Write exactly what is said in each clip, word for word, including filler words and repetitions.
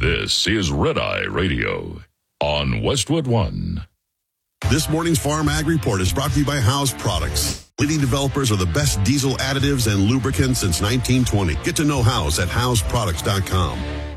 This is Red Eye Radio on Westwood One. This morning's Farm Ag Report is brought to you by House Products. Leading developers of the best diesel additives and lubricants since nineteen twenty. Get to know House at house products dot com.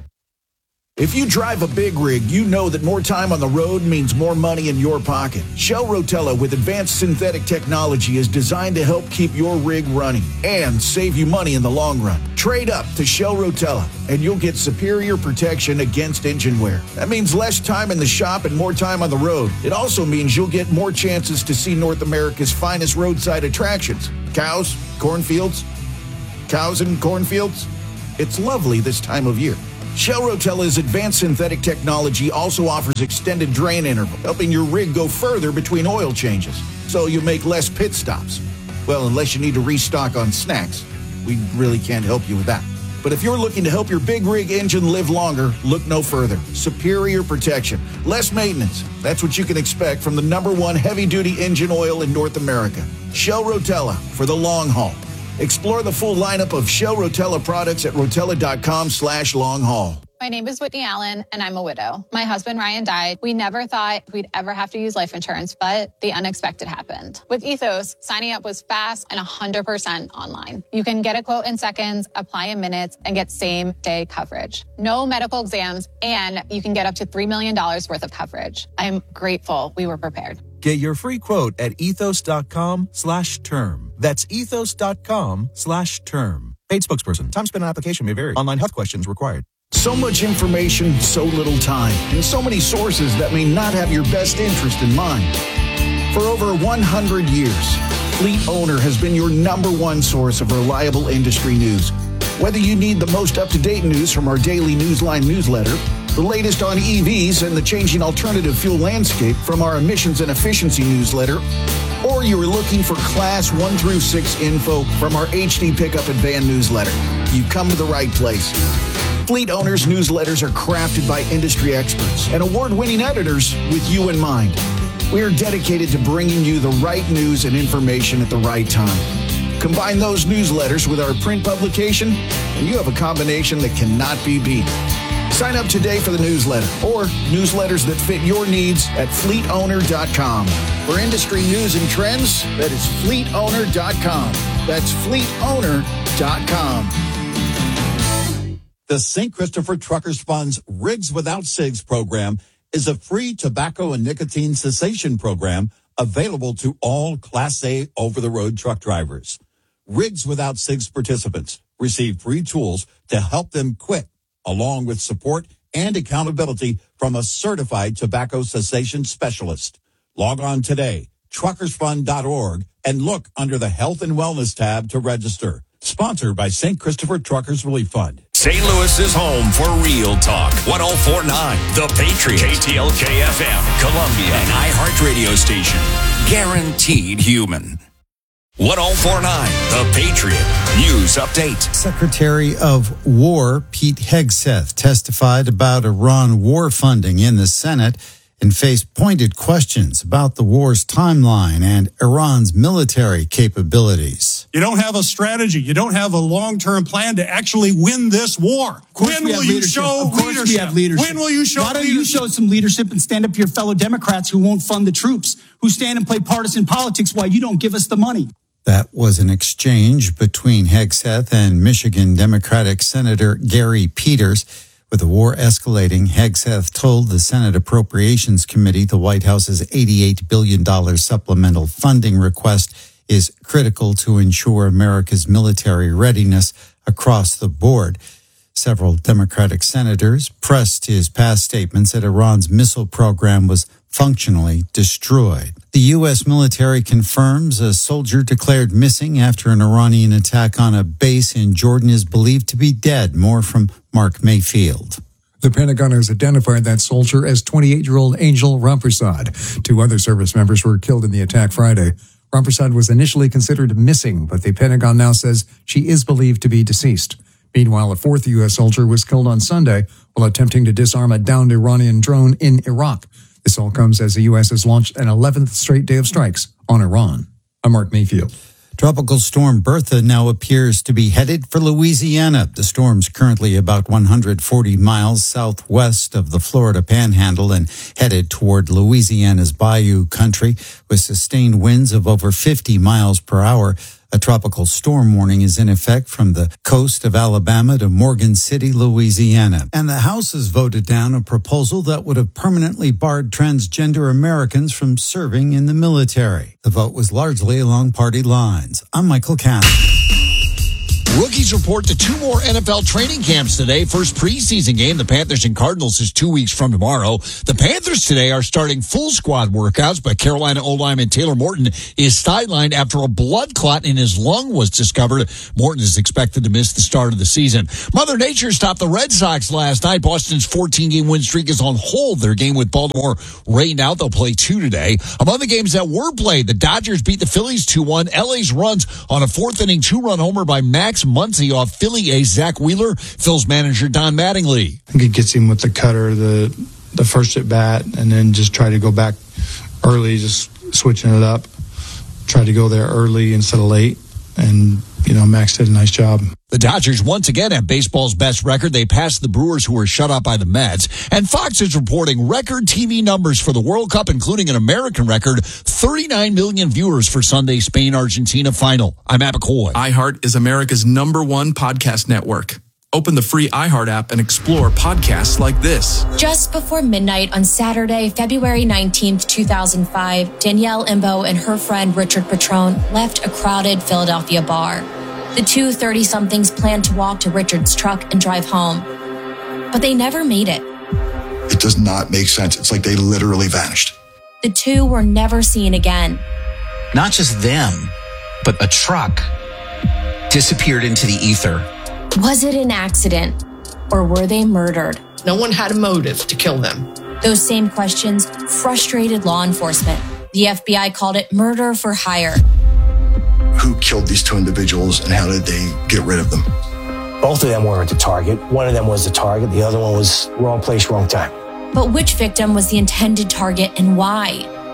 If you drive a big rig, you know that more time on the road means more money in your pocket. Shell Rotella with advanced synthetic technology is designed to help keep your rig running and save you money in the long run. Trade up to Shell Rotella and you'll get superior protection against engine wear. That means less time in the shop and more time on the road. It also means you'll get more chances to see North America's finest roadside attractions. Cows, cornfields, cows and cornfields. It's lovely this time of year. Shell Rotella's advanced synthetic technology also offers extended drain interval, helping your rig go further between oil changes, so you make less pit stops. Well, unless you need to restock on snacks. We really can't help you with that. But if you're looking to help your big rig engine live longer, look no further. Superior protection, less maintenance. That's what you can expect from the number one heavy-duty engine oil in North America. Shell Rotella for the long haul. Explore the full lineup of Shell Rotella products at rotella.com slash long haul. My name is Whitney Allen, and I'm a widow. My husband, Ryan, died. We never thought we'd ever have to use life insurance, but the unexpected happened. With Ethos, signing up was fast and one hundred percent online. You can get a quote in seconds, apply in minutes, and get same-day coverage. No medical exams, and you can get up to three million dollars worth of coverage. I'm grateful we were prepared. Get your free quote at ethos.com slash term. That's ethos.com slash term. Paid spokesperson. Time spent on application may vary. Online health questions required. So much information, so little time, and so many sources that may not have your best interest in mind. For over one hundred years, Fleet Owner has been your number one source of reliable industry news. Whether you need the most up-to-date news from our daily Newsline newsletter, the latest on E Vs and the changing alternative fuel landscape from our emissions and efficiency newsletter, or you're looking for class one through six info from our H D Pickup and Van newsletter, you've come to the right place. Fleet Owners newsletters are crafted by industry experts and award-winning editors with you in mind. We are dedicated to bringing you the right news and information at the right time. Combine those newsletters with our print publication, and you have a combination that cannot be beat. Sign up today for the newsletter or newsletters that fit your needs at fleet owner dot com. For industry news and trends, that is fleet owner dot com. That's fleet owner dot com. The Saint Christopher Truckers Fund's Rigs Without Cigs program is a free tobacco and nicotine cessation program available to all Class A over-the-road truck drivers. Rigs Without Cigs participants receive free tools to help them quit, along with support and accountability from a certified tobacco cessation specialist. Log on today, truckers fund dot org, and look under the Health and Wellness tab to register. Sponsored by Saint Christopher Truckers Relief Fund. Saint Louis's home for real talk. one oh four point nine The Patriot. K T L K F M, Columbia, an iHeart radio station. Guaranteed human. one oh four point nine The Patriot. News update. Secretary of War Pete Hegseth testified about Iran war funding in the Senate and faced pointed questions about the war's timeline and Iran's military capabilities. You don't have a strategy. You don't have a long-term plan to actually win this war. When will you show leadership? Of course we have leadership. When will you show Why don't leadership? you show some leadership and stand up to your fellow Democrats who won't fund the troops, who stand and play partisan politics while you don't give us the money? That was an exchange between Hegseth and Michigan Democratic Senator Gary Peters. With the war escalating, Hegseth told the Senate Appropriations Committee the White House's eighty-eight billion dollars supplemental funding request is critical to ensure America's military readiness across the board. Several Democratic senators pressed his past statements that Iran's missile program was functionally destroyed. The U S military confirms a soldier declared missing after an Iranian attack on a base in Jordan is believed to be dead. More from Mark Mayfield. The Pentagon has identified that soldier as twenty-eight-year-old Angel Rampersad. Two other service members were killed in the attack Friday. Rampersad was initially considered missing, but the Pentagon now says she is believed to be deceased. Meanwhile, a fourth U S soldier was killed on Sunday while attempting to disarm a downed Iranian drone in Iraq. This all comes as the U S has launched an eleventh straight day of strikes on Iran. I'm Mark Mayfield. Tropical storm Bertha now appears to be headed for Louisiana. The storm's currently about one hundred forty miles southwest of the Florida Panhandle and headed toward Louisiana's Bayou country with sustained winds of over fifty miles per hour. A tropical storm warning is in effect from the coast of Alabama to Morgan City, Louisiana. And the House has voted down a proposal that would have permanently barred transgender Americans from serving in the military. The vote was largely along party lines. I'm Michael Cannon. Rookies report to two more N F L training camps today. First preseason game, the Panthers and Cardinals, is two weeks from tomorrow. The Panthers today are starting full squad workouts, but Carolina O-lineman Taylor Morton is sidelined after a blood clot in his lung was discovered. Morton is expected to miss the start of the season. Mother Nature stopped the Red Sox last night. Boston's fourteen-game win streak is on hold. Their game with Baltimore rained out. They'll play two today. Among the games that were played, the Dodgers beat the Phillies two one. L A's runs on a fourth-inning two-run homer by Max Muncy off Philly ace Zach Wheeler. Phil's manager Don Mattingly. I think it gets him with the cutter, the the first at bat, and then just try to go back early, just switching it up. Try to go there early instead of late, and you know Max did a nice job. The Dodgers once again have baseball's best record. They passed the Brewers, who were shut out by the Mets. And Fox is reporting record T V numbers for the World Cup, including an American record, thirty-nine million viewers for Sunday's Spain-Argentina final. I'm Matt McCoy. iHeart is America's number one podcast network. Open the free iHeart app and explore podcasts like this. Just before midnight on Saturday, February nineteenth, two thousand five, Danielle Imbo and her friend Richard Petrone left a crowded Philadelphia bar. The two thirty-somethings planned to walk to Richard's truck and drive home, but they never made it. It does not make sense. It's like they literally vanished. The two were never seen again. Not just them, but a truck disappeared into the ether. Was it an accident, or were they murdered? No one had a motive to kill them. Those same questions frustrated law enforcement. The F B I called it murder for hire. Who killed these two individuals and how did they get rid of them? Both of them weren't the target. One of them was the target. The other one was wrong place, wrong time. But which victim was the intended target and why?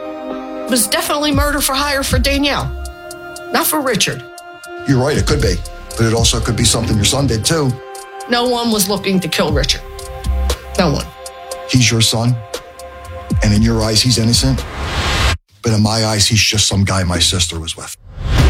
It was definitely murder for hire for Danielle, not for Richard. You're right, it could be. But it also could be something your son did too. No one was looking to kill Richard. No one. He's your son, and in your eyes, he's innocent. But in my eyes, he's just some guy my sister was with.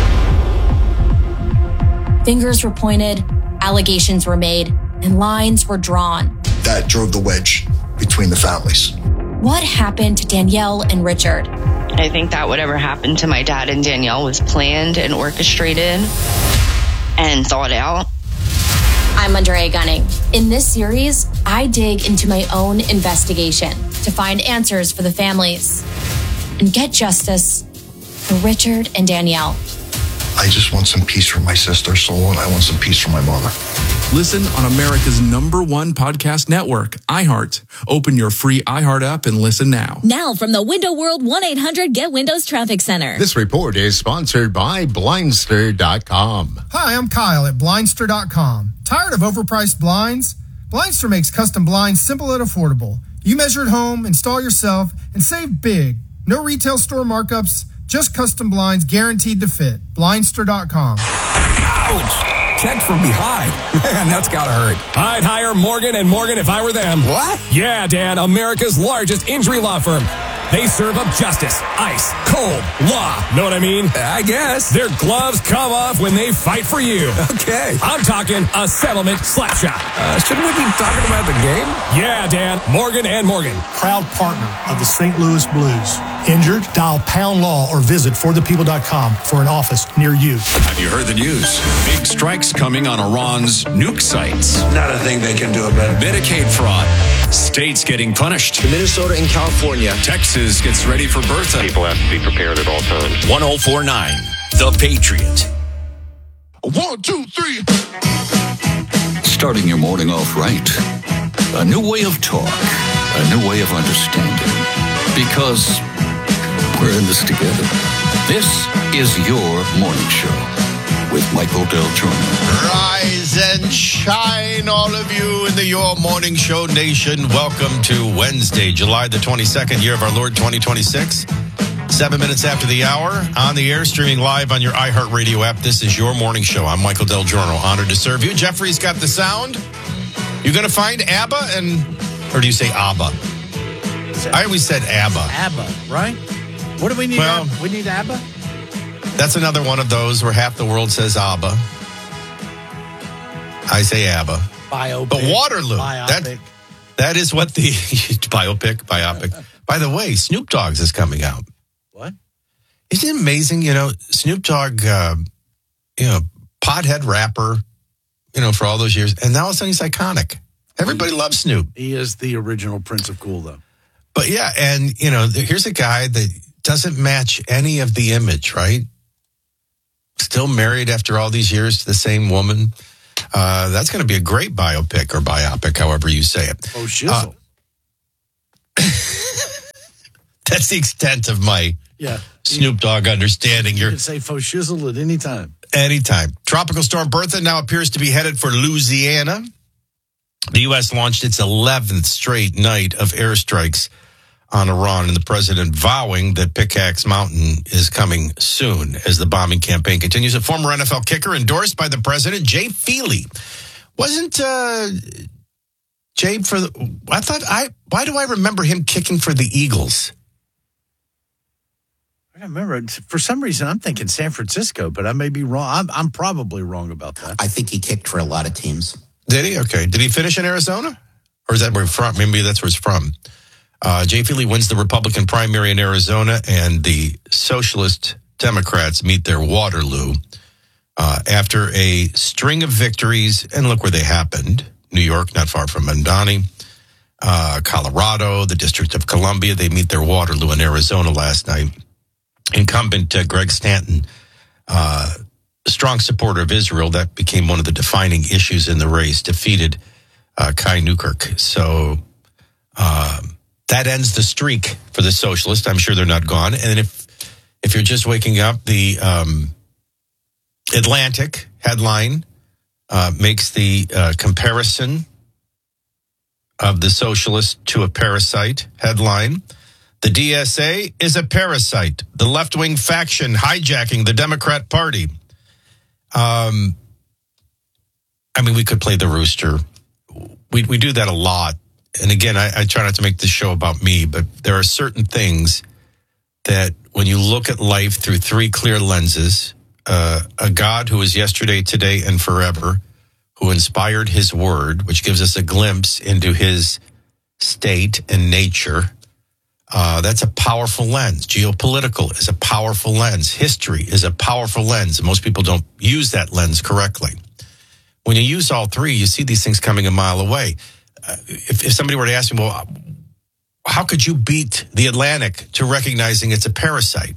Fingers were pointed, allegations were made, and lines were drawn. That drove the wedge between the families. What happened to Danielle and Richard? I think that whatever happened to my dad and Danielle was planned and orchestrated and thought out. I'm Andrea Gunning. In this series, I dig into my own investigation to find answers for the families and get justice for Richard and Danielle. I just want some peace for my sister's soul, and I want some peace for my mother. Listen on America's number one podcast network, iHeart. Open your free iHeart app and listen now. Now from the Window World one eight hundred Get Windows Traffic Center. This report is sponsored by Blindster dot com. Hi, I'm Kyle at Blindster dot com. Tired of overpriced blinds? Blindster makes custom blinds simple and affordable. You measure at home, install yourself, and save big. No retail store markups, just custom blinds guaranteed to fit. Blindster dot com. Ouch! Checked from behind. Man, that's gotta hurt. I'd hire Morgan and Morgan if I were them. What? Yeah, Dan, America's largest injury law firm. They serve up justice, ice, cold, law. Know what I mean? I guess. Their gloves come off when they fight for you. Okay. I'm talking a settlement slap shot. Uh, shouldn't we be talking about the game? Yeah, Dan. Morgan and Morgan. Proud partner of the Saint Louis Blues. Injured? Dial Pound Law or visit for the people dot com for an office near you. Have you heard the news? Big strikes coming on Iran's nuke sites. Not a thing they can do about it. Medicaid fraud. States getting punished. Minnesota and California. Texas gets ready for Bertha. People have to be prepared at all times. one oh four point nine, The Patriot. One, two, three. Starting your morning off right. A new way of talk. A new way of understanding. Because we're in this together. This is your morning show with Michael Del Giorno. Rise and shine, all of you in the Your Morning Show Nation. Welcome to Wednesday, July the twenty-second, year of our Lord twenty twenty-six. Seven minutes after the hour, on the air, streaming live on your iHeartRadio app. This is your morning show. I'm Michael Del Giorno, honored to serve you. Jeffrey's got the sound. You're going to find ABBA and, or do you say ABBA? I always said ABBA. ABBA, right? What do we need? Well, we need ABBA? That's another one of those where half the world says ABBA. I say ABBA. Biopic. But Waterloo. Biopic. That, that is what the biopic, biopic. By the way, Snoop Dogg's is coming out. What? Isn't it amazing? You know, Snoop Dogg, uh, you know, pothead rapper, you know, for all those years. And now all of a sudden he's iconic. Everybody loves Snoop. He is the original Prince of Cool, though. But yeah, and, you know, here's a guy that doesn't match any of the image, right? Still married after all these years to the same woman. Uh, that's going to be a great biopic or biopic, however you say it. Oh, shizzle. Uh, that's the extent of my yeah. Snoop Dogg understanding. You You're, can say faux shizzle at any time. Anytime. Tropical storm Bertha now appears to be headed for Louisiana. The U S launched its eleventh straight night of airstrikes on Iran, and the president vowing that Pickaxe Mountain is coming soon as the bombing campaign continues. A former N F L kicker endorsed by the president, Jay Feely. Wasn't uh, Jay for the... I thought... I. Why do I remember him kicking for the Eagles? I remember. For some reason, I'm thinking San Francisco, but I may be wrong. I'm, I'm probably wrong about that. I think he kicked for a lot of teams. Did he? Okay. Did he finish in Arizona? Or is that where he's from? Maybe that's where he's from. Uh, Jay Feely wins the Republican primary in Arizona, and the Socialist Democrats meet their Waterloo uh, after a string of victories. And look where they happened. New York, not far from Mamdani. Uh, Colorado, the District of Columbia. They meet their Waterloo in Arizona last night. Incumbent uh, Greg Stanton, uh, a strong supporter of Israel, that became one of the defining issues in the race, defeated uh, Kai Newkirk. So uh, that ends the streak for the socialists. I'm sure they're not gone. And if if you're just waking up, the um, Atlantic headline uh, makes the uh, comparison of the socialist to a parasite headline. The D S A is a parasite. The left-wing faction hijacking the Democrat Party. Um, I mean, we could play the rooster. We we do that a lot. And again, I, I try not to make this show about me, but there are certain things that when you look at life through three clear lenses, uh, a God who is yesterday, today, and forever, who inspired his word, which gives us a glimpse into his state and nature. Uh, that's a powerful lens. Geopolitical is a powerful lens. History is a powerful lens. And most people don't use that lens correctly. When you use all three, you see these things coming a mile away. Uh, if, if somebody were to ask me, well, how could you beat the Atlantic to recognizing it's a parasite?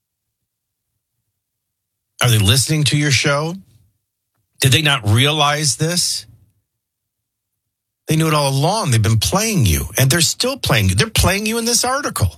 Are they listening to your show? Did they not realize this? They knew it all along. They've been playing you, and they're still playing you. They're playing you in this article.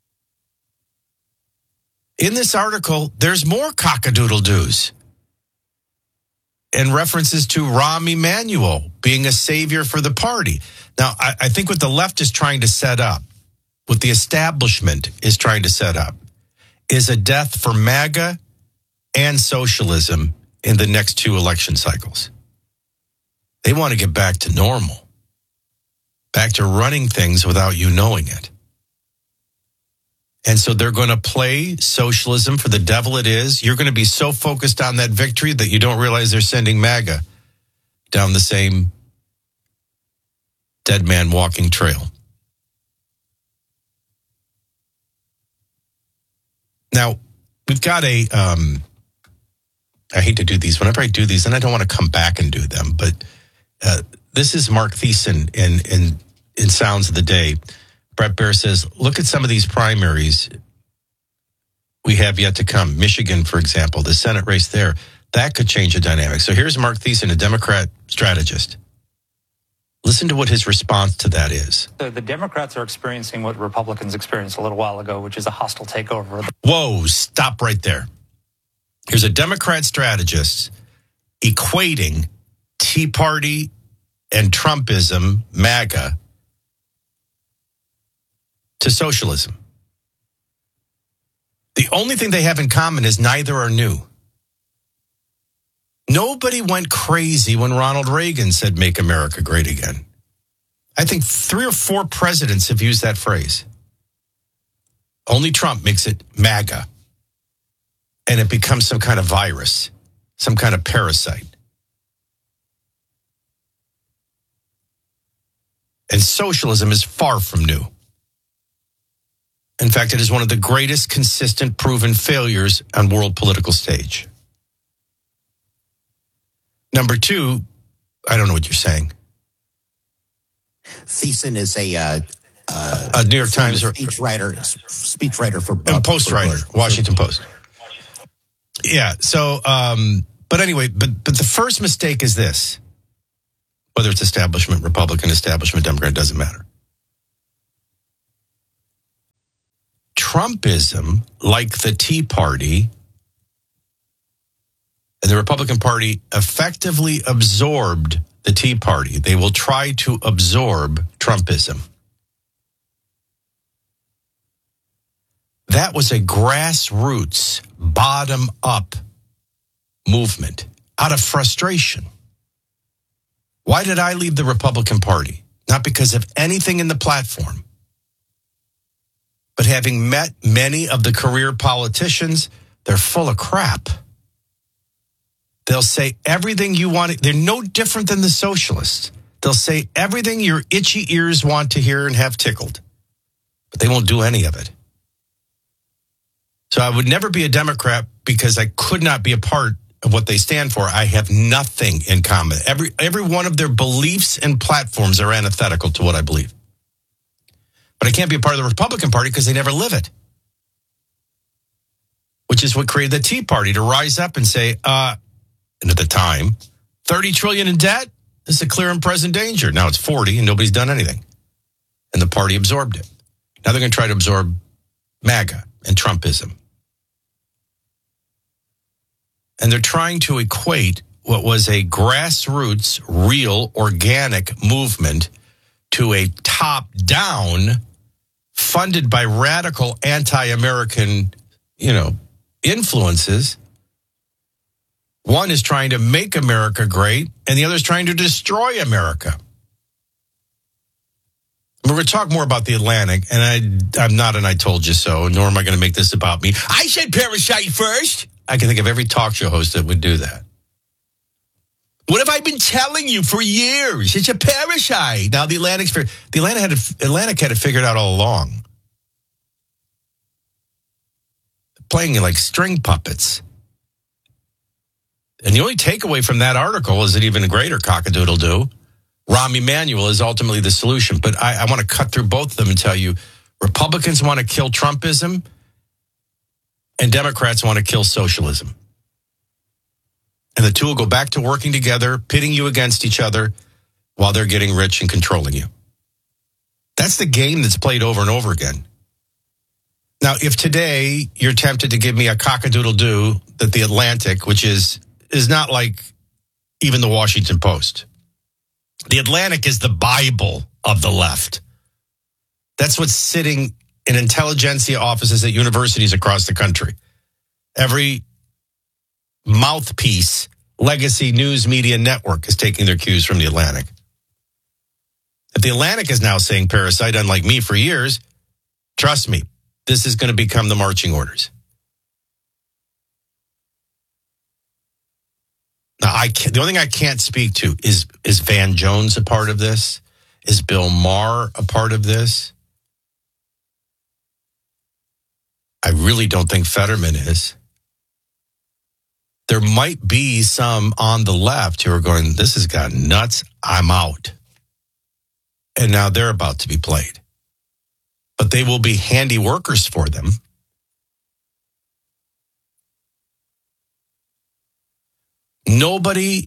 In this article, there's more cockadoodle-doos and references to Rahm Emanuel being a savior for the party. Now, I, I think what the left is trying to set up, what the establishment is trying to set up, is a death for MAGA and socialism in the next two election cycles. They want to get back to normal. Back to running things without you knowing it. And so they're going to play socialism for the devil it is. You're going to be so focused on that victory that you don't realize they're sending MAGA down the same dead man walking trail. Now, we've got a, um, I hate to do these. Whenever I do these, and I don't want to come back and do them, but uh, this is Mark Thiessen in, in, in Sounds of the Day. Brett Baer says, look at some of these primaries we have yet to come. Michigan, for example, the Senate race there, that could change the dynamic. So here's Mark Thiessen, a Democrat strategist. Listen to what his response to that is. The, the Democrats are experiencing what Republicans experienced a little while ago, which is a hostile takeover. Whoa, stop right there. Here's a Democrat strategist equating Tea Party and Trumpism, MAGA, to socialism. The only thing they have in common is neither are new. Nobody went crazy when Ronald Reagan said, "Make America Great Again." I think three or four presidents have used that phrase. Only Trump makes it MAGA. And it becomes some kind of virus, some kind of parasite. And socialism is far from new. In fact, it is one of the greatest consistent proven failures on world political stage. Number two, I don't know what you're saying. Thiessen is a uh, uh, a New York Times speech writer, speech writer for uh, Post writer, Washington Post. Yeah. So, um, but anyway, but but the first mistake is this: whether it's establishment Republican, establishment Democrat, doesn't matter. Trumpism, like the Tea Party and the Republican Party, effectively absorbed the Tea Party. They will try to absorb Trumpism. That was a grassroots, bottom-up movement out of frustration. Why did I leave the Republican Party? Not because of anything in the platform, but having met many of the career politicians, they're full of crap. They'll say everything you want. They're no different than the socialists. They'll say everything your itchy ears want to hear and have tickled, but they won't do any of it. So I would never be a Democrat because I could not be a part of what they stand for. I have nothing in common. Every every one of their beliefs and platforms are antithetical to what I believe. But I can't be a part of the Republican Party because they never live it. Which is what created the Tea Party, to rise up and say, uh, and at the time, thirty trillion dollars in debt is a clear and present danger. Now it's forty and nobody's done anything. And the party absorbed it. Now they're going to try to absorb MAGA and Trumpism. And they're trying to equate what was a grassroots, real, organic movement to a top-down, funded by radical anti-American, you know, influences. One is trying to make America great, and the other is trying to destroy America. We're going to talk more about the Atlantic, and I, I'm not an I told you so, nor am I going to make this about me. I said parasite first. I can think of every talk show host that would do that. What have I been telling you for years? It's a parasite. Now the Atlantic's the Atlantic had it, Atlantic had it figured out all along. Playing like string puppets. And the only takeaway from that article is an even greater cockadoodle-doo. Rahm Emanuel is ultimately the solution. But I, I want to cut through both of them and tell you, Republicans want to kill Trumpism, and Democrats want to kill socialism. And the two will go back to working together, pitting you against each other while they're getting rich and controlling you. That's the game that's played over and over again. Now, if today you're tempted to give me a cockadoodle-doo that the Atlantic, which is is not like even the Washington Post. The Atlantic is the Bible of the left. That's what's sitting in intelligentsia offices at universities across the country. Every mouthpiece, legacy news media network is taking their cues from the Atlantic. If the Atlantic is now saying parasite, unlike me for years, trust me, this is going to become the marching orders. Now, I can't, the only thing I can't speak to is, is Van Jones a part of this? Is Bill Maher a part of this? I really don't think Fetterman is. There might be some on the left who are going, this has gotten nuts, I'm out. And now they're about to be played. But they will be handy workers for them. Nobody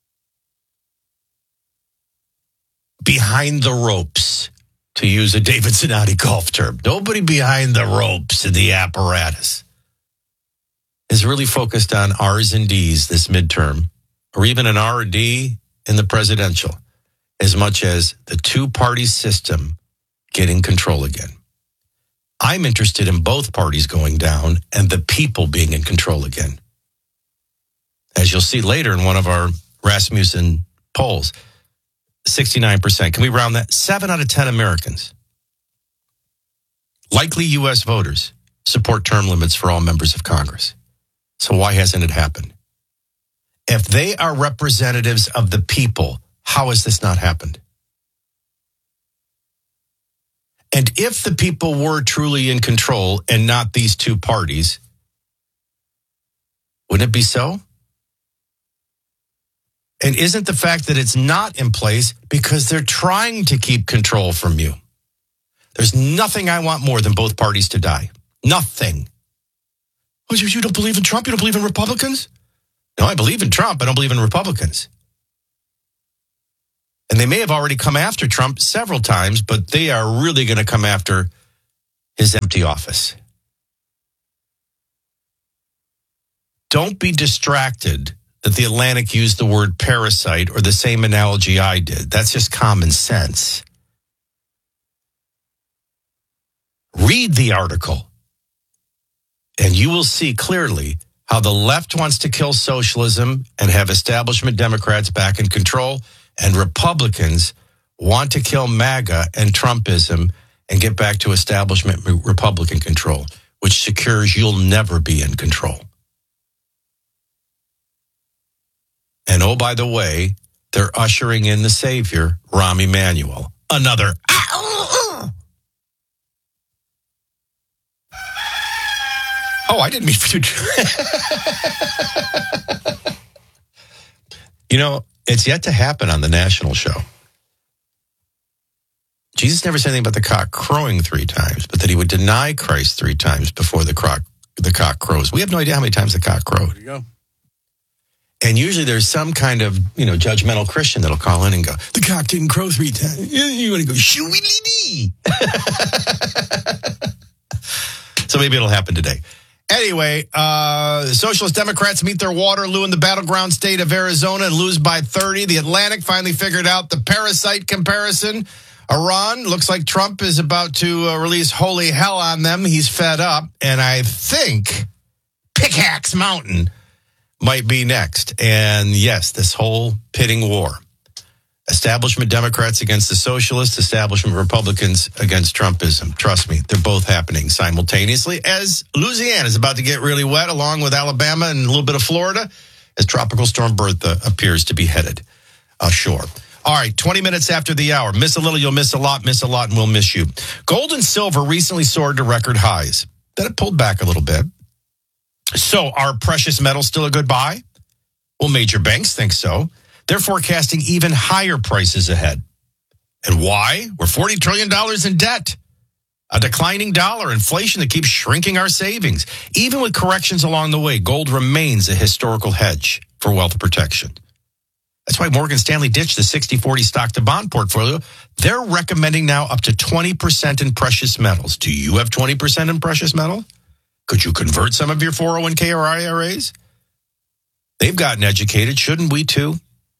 behind the ropes, to use a David Zanotti golf term. Nobody behind the ropes in the apparatus is really focused on R's and D's this midterm, or even an R or D in the presidential, as much as the two-party system getting control again. I'm interested in both parties going down and the people being in control again. As you'll see later in one of our Rasmussen polls, sixty-nine percent. Can we round that? Seven out of ten Americans, likely U S voters, support term limits for all members of Congress. So why hasn't it happened? If they are representatives of the people, how has this not happened? And if the people were truly in control and not these two parties, wouldn't it be so? And isn't the fact that it's not in place because they're trying to keep control from you? There's nothing I want more than both parties to die. Nothing. Oh, you don't believe in Trump? You don't believe in Republicans? No, I believe in Trump. I don't believe in Republicans. And they may have already come after Trump several times, but they are really going to come after his empty office. Don't be distracted that the Atlantic used the word parasite or the same analogy I did. That's just common sense. Read the article, and you will see clearly how the left wants to kill socialism and have establishment Democrats back in control, and Republicans want to kill MAGA and Trumpism and get back to establishment Republican control, which secures you'll never be in control. And oh, by the way, they're ushering in the savior, Rahm Emanuel. Another. Oh, I didn't mean for you to. You know, it's yet to happen on the national show. Jesus never said anything about the cock crowing three times, but that he would deny Christ three times before the cock, the cock crows. We have no idea how many times the cock crowed. There you go. And usually there's some kind of, you know, judgmental Christian that'll call in and go, the cock didn't crow three times. You want to go, shoo-wee-dee-dee. So maybe it'll happen today. Anyway, uh, Socialist Democrats meet their Waterloo in the battleground state of Arizona and lose by thirty. The Atlantic finally figured out the parasite comparison. Iran, looks like Trump is about to uh, release holy hell on them. He's fed up. And I think Pickaxe Mountain might be next. And yes, this whole pitting war. Establishment Democrats against the socialists, establishment Republicans against Trumpism. Trust me, they're both happening simultaneously as Louisiana is about to get really wet, along with Alabama and a little bit of Florida, as Tropical Storm Bertha appears to be headed ashore. All right, twenty minutes after the hour. Miss a little, you'll miss a lot, miss a lot, and we'll miss you. Gold and silver recently soared to record highs. Then it pulled back a little bit. So are precious metals still a good buy? Well, major banks think so. They're forecasting even higher prices ahead. And why? We're forty trillion dollars in debt. A declining dollar, inflation that keeps shrinking our savings. Even with corrections along the way, gold remains a historical hedge for wealth protection. That's why Morgan Stanley ditched the sixty forty stock to bond portfolio. They're recommending now up to twenty percent in precious metals. Do you have twenty percent in precious metal? Could you convert some of your four oh one k or I R As? They've gotten educated. Shouldn't we too?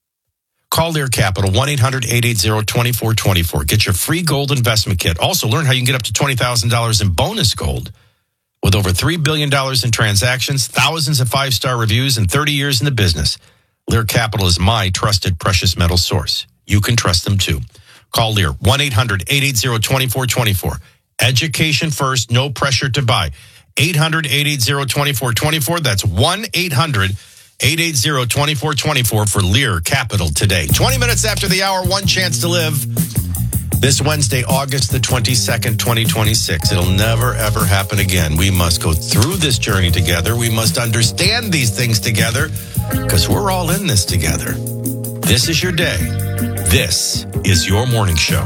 Call Lear Capital, one eight hundred eight eight zero two four two four. Get your free gold investment kit. Also, learn how you can get up to twenty thousand dollars in bonus gold. With over three billion dollars in transactions, thousands of five-star reviews, and thirty years in the business, Lear Capital is my trusted precious metal source. You can trust them too. Call Lear, one eight hundred eight eight zero two four two four. Education first, no pressure to buy. eight hundred eight eight zero two four two four. That's one eight hundred eight eight zero two four two four for Lear Capital today. twenty minutes after the hour, one chance to live. This Wednesday, August the twenty-second, twenty twenty-six. It'll never, ever happen again. We must go through this journey together. We must understand these things together because we're all in this together. This is your day. This is your morning show.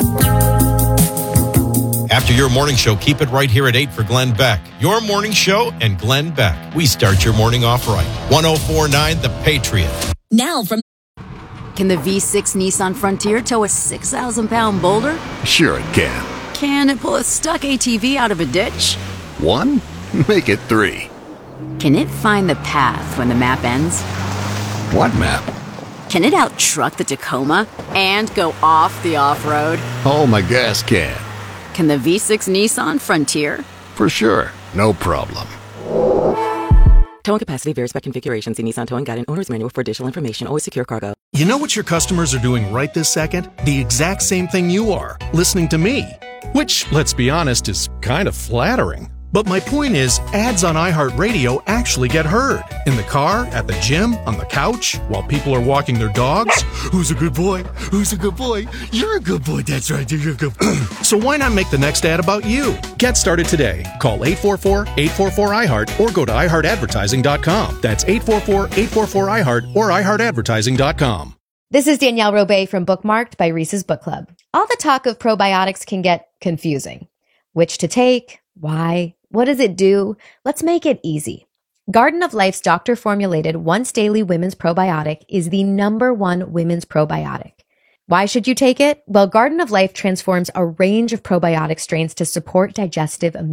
After your morning show, keep it right here at eight for Glenn Beck. Your morning show and Glenn Beck. We start your morning off right. one oh four point nine The Patriot. Now from... Can the V six Nissan Frontier tow a six thousand pound boulder? Sure it can. Can it pull a stuck A T V out of a ditch? One? Make it three. Can it find the path when the map ends? What map? Can it out-truck the Tacoma and go off the off-road? Oh, my gas can. Can the V six Nissan Frontier? For sure. No problem. Towing capacity varies by configuration. See Nissan Towing Guide and Owner's Manual for additional information. Always secure cargo. You know what your customers are doing right this second? The exact same thing you are, listening to me. Which, let's be honest, is kind of flattering. But my point is, ads on iHeartRadio actually get heard. In the car, at the gym, on the couch, while people are walking their dogs. Who's a good boy? Who's a good boy? You're a good boy. That's right. You're a good boy. So why not make the next ad about you? Get started today. Call eight four four, eight four four, I heart or go to i heart advertising dot com. That's eight four four, eight four four, I heart or i heart advertising dot com. This is Danielle Robay from Bookmarked by Reese's Book Club. All the talk of probiotics can get confusing. Which to take? Why? What does it do? Let's make it easy. Garden of Life's doctor-formulated once daily women's probiotic is the number one women's probiotic. Why should you take it? Well, Garden of Life transforms a range of probiotic strains to support digestive immunity.